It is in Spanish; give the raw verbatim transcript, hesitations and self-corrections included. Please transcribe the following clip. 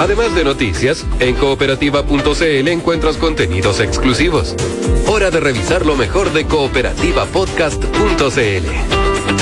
Además de noticias, en cooperativa punto c l encuentras contenidos exclusivos. Hora de revisar lo mejor de cooperativa podcast punto c l.